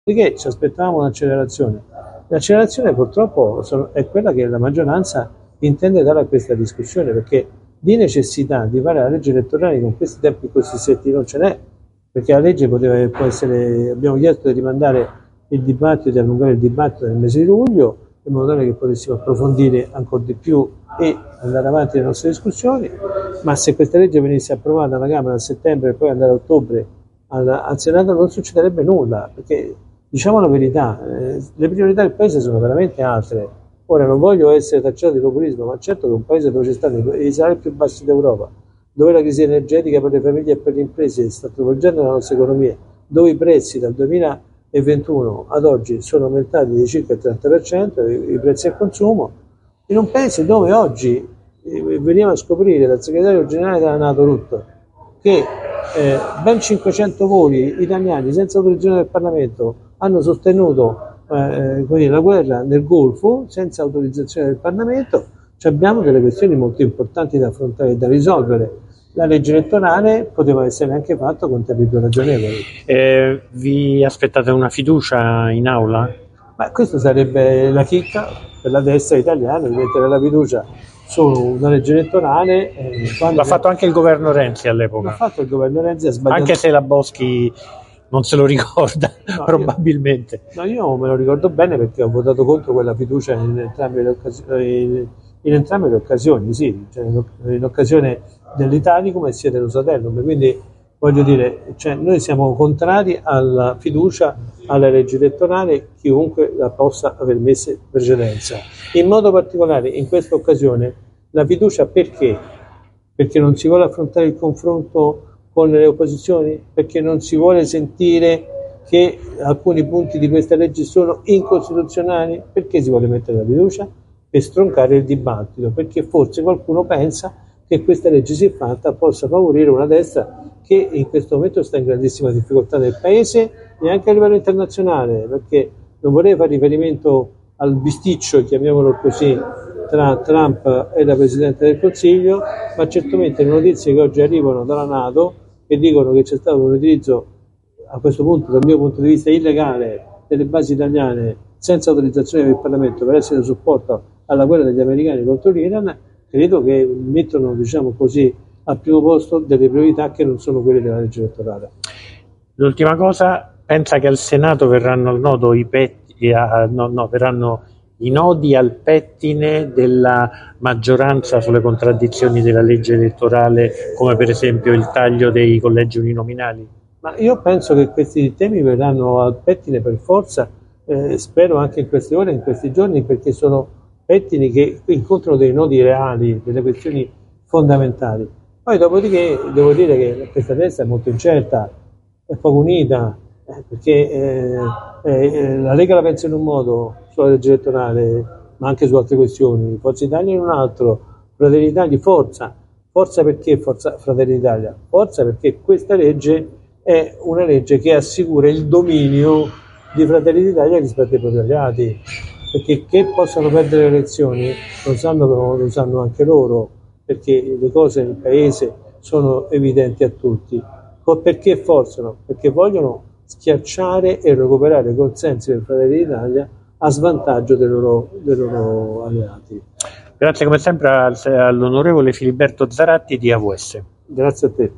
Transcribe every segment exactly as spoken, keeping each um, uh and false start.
Dopodiché ci aspettavamo un'accelerazione. L'accelerazione purtroppo sono, è quella che la maggioranza intende dare a questa discussione, perché di necessità di fare la legge elettorale con questi tempi così stretti non ce n'è, perché la legge poteva, può essere, abbiamo chiesto di rimandare il dibattito, di allungare il dibattito nel mese di luglio, in modo tale che potessimo approfondire ancora di più e andare avanti le nostre discussioni, ma se questa legge venisse approvata alla Camera a settembre e poi andare a ottobre al, al Senato non succederebbe nulla, perché diciamo la verità, eh, le priorità del Paese sono veramente altre. Ora non voglio essere tacciato di populismo, ma certo che un Paese dove c'è stato i salari più bassi d'Europa, dove la crisi energetica per le famiglie e per le imprese sta travolgendo la nostra economia, dove i prezzi dal duemilaventuno ad oggi sono aumentati di circa il trenta per cento, i, i prezzi al consumo, in un Paese dove oggi eh, veniva a scoprire dal segretario generale della NATO Rutte che eh, ben cinquecento voli italiani senza autorizzazione del Parlamento hanno sostenuto eh, la guerra nel Golfo senza autorizzazione del Parlamento. Cioè abbiamo delle questioni molto importanti da affrontare e da risolvere. La legge elettorale poteva essere anche fatta con tempi più ragionevoli. Eh, vi aspettate una fiducia in aula? Ma questa sarebbe la chicca per la destra italiana, di mettere la fiducia su una legge elettorale. Eh, L'ha fatto anche il governo Renzi all'epoca. L'ha fatto il governo Renzi, ha sbagliato. Anche se la Boschi non se lo ricorda, no, probabilmente. Io, no, io me lo ricordo bene perché ho votato contro quella fiducia in entrambe le, occasioni, in, in entrambe le occasioni, sì, cioè in, in occasione dell'Italicum e sia dello Satellum, quindi voglio dire, cioè, noi siamo contrari alla fiducia alla legge elettorale, chiunque la possa aver messa in precedenza. In modo particolare in questa occasione la fiducia perché? Perché non si vuole affrontare il confronto con le opposizioni, perché non si vuole sentire che alcuni punti di questa legge sono incostituzionali. Perché si vuole mettere la fiducia? Per stroncare il dibattito, perché forse qualcuno pensa che questa legge si è fatta possa favorire una destra che in questo momento sta in grandissima difficoltà nel Paese e anche a livello internazionale, perché non vorrei fare riferimento al bisticcio, chiamiamolo così, tra Trump e la Presidente del Consiglio, ma certamente le notizie che oggi arrivano dalla NATO che dicono che c'è stato un utilizzo, a questo punto dal mio punto di vista illegale, delle basi italiane senza autorizzazione del Parlamento per essere supporto alla guerra degli americani contro l'Iran, credo che mettono, diciamo così, al primo posto delle priorità che non sono quelle della legge elettorale. L'ultima cosa, pensa che al Senato verranno al nodo i petti, a, no, no, verranno i nodi al pettine della maggioranza sulle contraddizioni della legge elettorale, come per esempio il taglio dei collegi uninominali? Ma io penso che questi temi verranno al pettine per forza, eh, spero anche in queste ore, in questi giorni, perché sono pettini che incontrano dei nodi reali, delle questioni fondamentali. Poi dopodiché devo dire che questa destra è molto incerta, è poco unita, eh, perché eh, eh, la Lega la pensa in un modo sulla legge elettorale, ma anche su altre questioni, Forza Italia in un altro, Fratelli d'Italia, forza. Forza perché Forza Fratelli d'Italia? Forza perché questa legge è una legge che assicura il dominio di Fratelli d'Italia rispetto ai propri alleati, perché che possano perdere le elezioni lo sanno, lo sanno anche loro, perché le cose nel Paese sono evidenti a tutti. Perché forzano? Perché vogliono schiacciare e recuperare consensi del Fratelli d'Italia a svantaggio dei loro, dei loro alleati. Grazie come sempre all'onorevole Filiberto Zaratti di A V S. Grazie a te.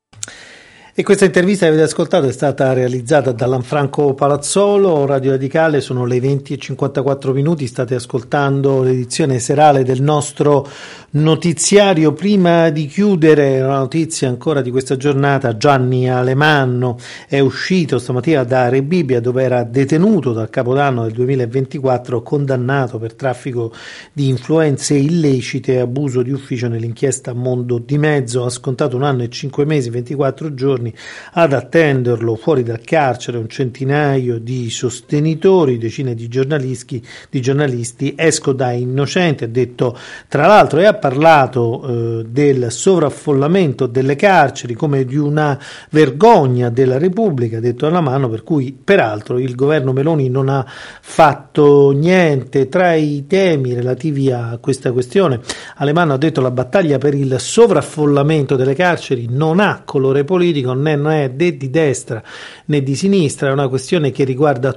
E questa intervista che avete ascoltato è stata realizzata da Lanfranco Palazzolo, Radio Radicale, sono le venti e cinquantaquattro minuti, state ascoltando l'edizione serale del nostro notiziario. Prima di chiudere la notizia ancora di questa giornata, Gianni Alemanno è uscito stamattina da Rebibbia, dove era detenuto dal Capodanno del duemilaventiquattro, condannato per traffico di influenze illecite e abuso di ufficio nell'inchiesta Mondo di Mezzo. Ha scontato un anno e cinque mesi, ventiquattro giorni ad attenderlo fuori dal carcere un centinaio di sostenitori, decine di giornalisti, di giornalisti. Esco da innocente, ha detto tra l'altro, e ha parlato eh, del sovraffollamento delle carceri come di una vergogna della Repubblica, ha detto Alemanno, per cui peraltro il governo Meloni non ha fatto niente. Tra i temi relativi a questa questione, Alemanno ha detto la battaglia per il sovraffollamento delle carceri non ha colore politico, non è, non è né di destra né di sinistra, è una questione che riguarda